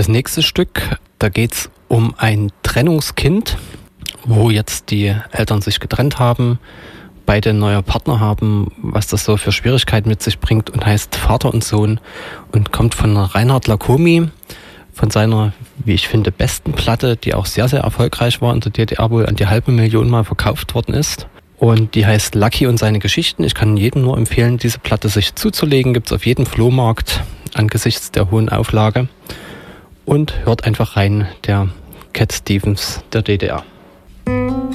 Das nächste Stück, da geht's um ein Trennungskind, wo jetzt die Eltern sich getrennt haben, beide neue Partner haben, was das so für Schwierigkeiten mit sich bringt und heißt Vater und Sohn und kommt von Reinhard Lacomi, von seiner, wie ich finde, besten Platte, die auch sehr, sehr erfolgreich war in der DDR, wohl an die 500.000 Mal verkauft worden ist. Und die heißt Lucky und seine Geschichten. Ich kann jedem nur empfehlen, diese Platte sich zuzulegen. Gibt es auf jedem Flohmarkt angesichts der hohen Auflage. Und hört einfach rein, der Cat Stevens der DDR.